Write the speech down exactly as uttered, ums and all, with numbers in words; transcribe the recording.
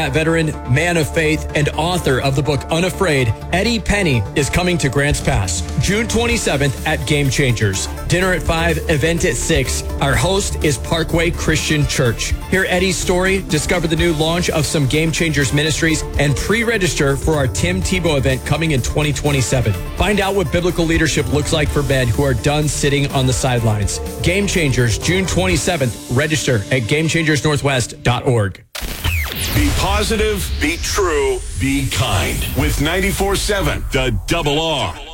Veteran, man of faith, and author of the book Unafraid, Eddie Penny is coming to Grants Pass, June twenty-seventh at Game Changers. Dinner at five, event at six. Our host is Parkway Christian Church. Hear Eddie's story, discover the new launch of some Game Changers ministries, and pre-register for our Tim Tebow event coming in twenty twenty-seven. Find out what biblical leadership looks like for men who are done sitting on the sidelines. Game Changers, June twenty-seventh. Register at game changers northwest dot org. Be positive, be true, be kind. With ninety-four seven, The Double R.